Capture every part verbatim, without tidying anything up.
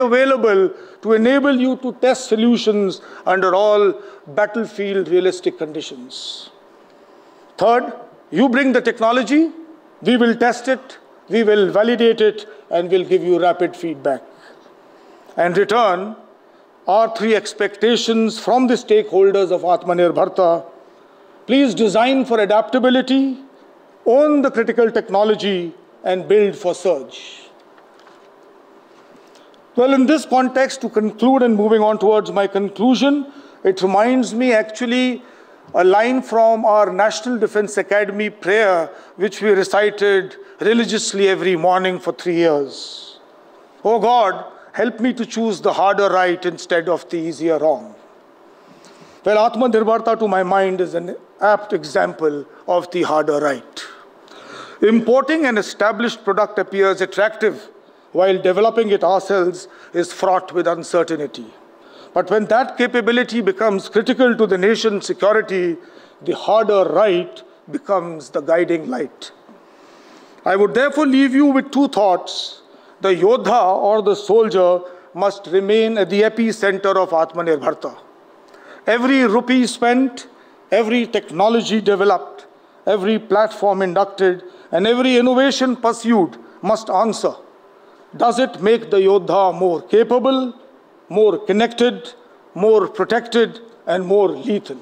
available to enable you to test solutions under all battlefield realistic conditions. Third, you bring the technology, we will test it, we will validate it, and we'll give you rapid feedback. And return, our three expectations from the stakeholders of Atmanirbharta: please design for adaptability, own the critical technology, and build for surge. Well, in this context, to conclude and moving on towards my conclusion, it reminds me actually a line from our National Defense Academy prayer, which we recited religiously every morning for three years. Oh God, help me to choose the harder right instead of the easier wrong. Well, Atmanirbharta, to my mind, is an apt example of the harder right. Importing an established product appears attractive, while developing it ourselves is fraught with uncertainty. But when that capability becomes critical to the nation's security, the harder right becomes the guiding light. I would therefore leave you with two thoughts. The Yodha, or the soldier, must remain at the epicenter of Atmanirbharta. Every rupee spent, every technology developed, every platform inducted, and every innovation pursued must answer: does it make the Yodha more capable, more connected, more protected, and more lethal?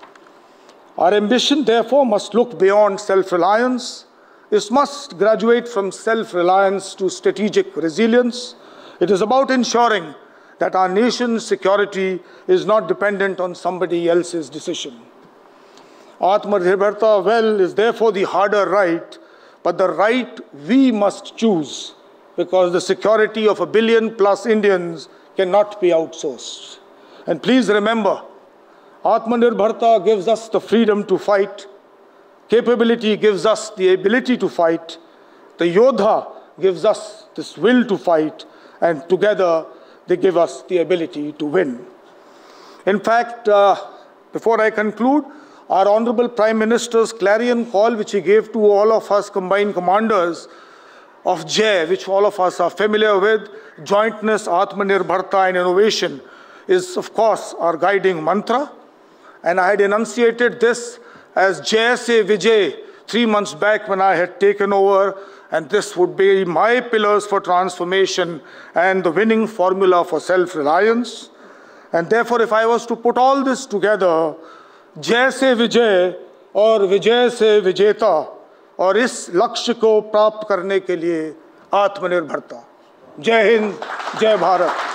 Our ambition, therefore, must look beyond self-reliance. It must graduate from self-reliance to strategic resilience. It is about ensuring that our nation's security is not dependent on somebody else's decision. Atmanirbharta, well, is therefore the harder right, but the right we must choose, because the security of a billion plus Indians cannot be outsourced. And please remember, Atmanirbharta gives us the freedom to fight. Capability gives us the ability to fight. The Yodha gives us this will to fight. And together, they give us the ability to win. In fact, uh, before I conclude, our Honorable Prime Minister's clarion call, which he gave to all of us combined commanders of J, which all of us are familiar with, jointness, Atmanirbharta, and innovation, is of course our guiding mantra. And I had enunciated this as Jai Se Vijay three months back when I had taken over, and this would be my pillars for transformation and the winning formula for self-reliance. And therefore, if I was to put all this together, Jai Se Vijay or Vijay Se Vijeta, और इस लक्ष्य को प्राप्त करने के लिए आत्मनिर्भरता। जय हिंद, जय Bharat.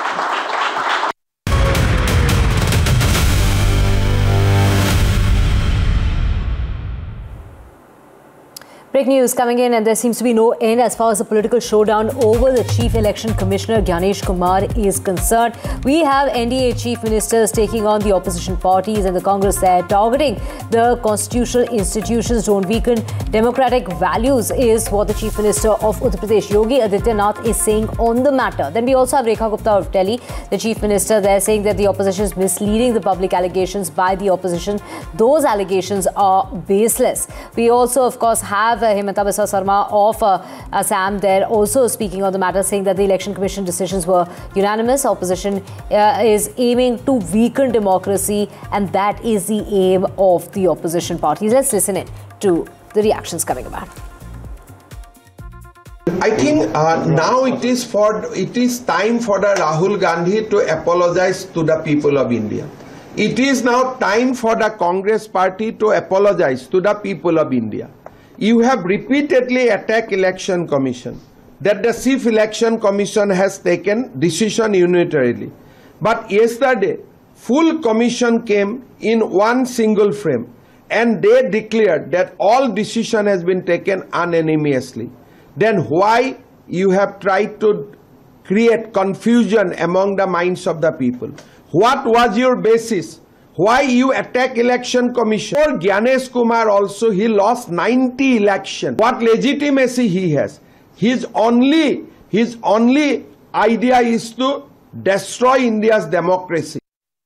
Breaking news coming in, and there seems to be no end as far as the political showdown over the Chief Election Commissioner Gyanesh Kumar is concerned. We have N D A Chief Ministers taking on the opposition parties and the Congress there, targeting the constitutional institutions. Don't weaken democratic values is what the Chief Minister of Uttar Pradesh, Yogi Adityanath, is saying on the matter. Then we also have Rekha Gupta of Delhi, the Chief Minister, there saying that the opposition is misleading the public allegations by the opposition. Those allegations are baseless. We also, of course, have Himanta Biswa Sarma of uh, Assam there also speaking on the matter, saying that the Election Commission decisions were unanimous. Opposition uh, is aiming to weaken democracy, and that is the aim of the opposition parties. Let's listen in to the reactions coming about. I think uh, now it is for it is time for the Rahul Gandhi to apologize to the people of India. It is now time for the Congress party to apologize to the people of India. You have repeatedly attacked Election Commission, that the Chief Election Commission has taken decision unilaterally. But yesterday, full commission came in one single frame, and they declared that all decision has been taken unanimously. Then why you have tried to create confusion among the minds of the people? What was your basis? Why you attack Election Commission? For Gyanesh Kumar also, he lost ninety elections. What legitimacy he has? His only, his only idea is to destroy India's democracy.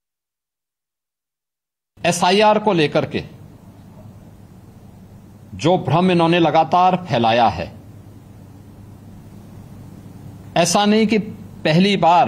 S I R को लेकर के जो भ्रम इन्होंने लगातार फैलाया है, ऐसा नहीं कि पहली बार